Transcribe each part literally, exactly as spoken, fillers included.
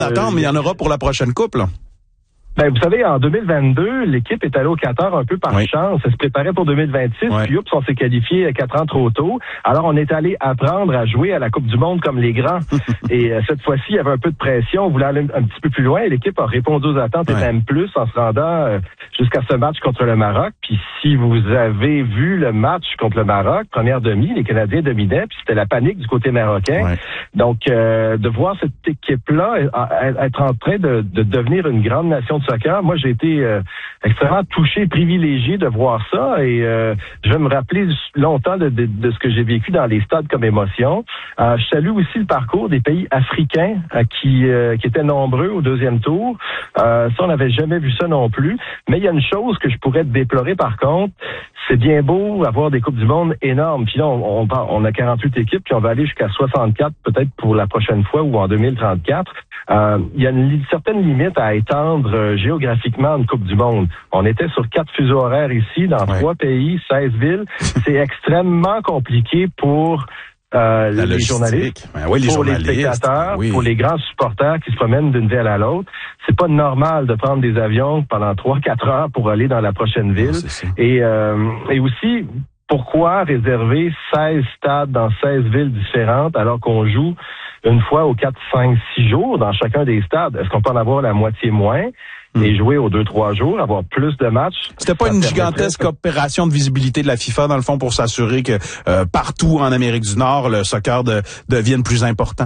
Attends, mais il y en aura pour la prochaine coupe, là. Ben, vous savez, en deux mille vingt-deux, l'équipe est allée au Qatar un peu par oui. chance. Elle se préparait pour deux mille vingt-six, oui. Puis oups, on s'est qualifié quatre ans trop tôt. Alors, on est allé apprendre à jouer à la Coupe du Monde comme les grands. Et euh, cette fois-ci, il y avait un peu de pression. On voulait aller un, un petit peu plus loin. Et l'équipe a répondu aux attentes et même plus en se rendant euh, jusqu'à ce match contre le Maroc. Puis si vous avez vu le match contre le Maroc, première demi, les Canadiens dominaient. Puis c'était la panique du côté marocain. Oui. Donc, euh, de voir cette équipe-là être en train de, de devenir une grande nation de soccer. Moi, j'ai été euh, extrêmement touché, privilégié de voir ça et euh, je vais me rappeler longtemps de, de, de ce que j'ai vécu dans les stades comme émotion. Euh, je salue aussi le parcours des pays africains euh, qui, euh, qui étaient nombreux au deuxième tour. Euh, ça, on n'avait jamais vu ça non plus. Mais il y a une chose que je pourrais déplorer par contre, c'est bien beau avoir des Coupes du Monde énormes. Puis là, on, on, on a quarante-huit équipes, puis on va aller jusqu'à soixante-quatre peut-être pour la prochaine fois ou en deux mille trente-quatre. Euh, il y a une, une certaine limite à étendre euh, géographiquement une Coupe du Monde. On était sur quatre fuseaux horaires ici, dans ouais. trois pays, seize villes. C'est extrêmement compliqué pour euh, les journalistes, ben oui, les pour journalistes, les spectateurs, oui. pour les grands supporters qui se promènent d'une ville à l'autre. C'est pas normal de prendre des avions pendant trois quatre heures pour aller dans la prochaine ville. Non, et, euh, et aussi, pourquoi réserver seize stades dans seize villes différentes alors qu'on joue une fois aux quatre, cinq, six jours dans chacun des stades? Est-ce qu'on peut en avoir la moitié moins mmh. et jouer aux deux, trois jours, avoir plus de matchs? C'était pas une gigantesque opération de visibilité de la FIFA, dans le fond, pour s'assurer que euh, partout en Amérique du Nord, le soccer de, devienne plus important?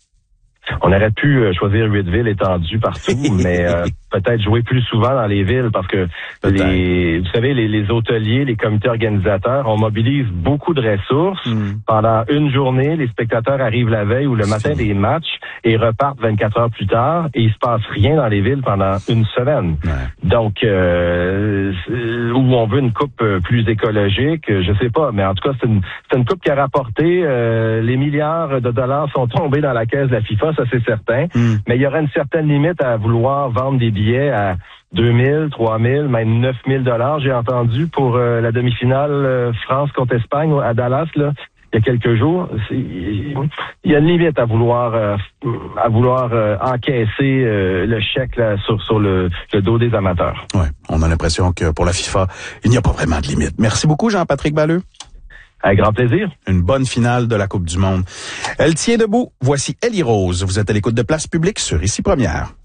On aurait pu euh, choisir huit villes étendues partout, mais euh, peut-être jouer plus souvent dans les villes parce que les, vous savez, les, les hôteliers, les comités organisateurs, on mobilise beaucoup de ressources. Mm. Pendant une journée, les spectateurs arrivent la veille ou le matin des matchs et repartent vingt-quatre heures plus tard et il se passe rien dans les villes pendant une semaine. Ouais. Donc, euh, où on veut une coupe plus écologique, je sais pas, mais en tout cas, c'est une, c'est une coupe qui a rapporté euh, les milliards de dollars sont tombés dans la caisse de la FIFA. Ça c'est certain, mm. mais il y aura une certaine limite à vouloir vendre des billets à deux mille, trois mille, même neuf mille dollars. J'ai entendu pour euh, la demi-finale euh, France contre Espagne à Dallas là, il y a quelques jours. C'est, il y a une limite à vouloir euh, à vouloir euh, encaisser euh, le chèque là, sur sur le, le dos des amateurs. Ouais, on a l'impression que pour la FIFA, il n'y a pas vraiment de limite. Merci beaucoup Jean-Patrick Balleux. Avec grand plaisir. Une bonne finale de la Coupe du Monde. Elle tient debout. Voici Ellie Rose. Vous êtes à l'écoute de Place Publique sur Ici Première.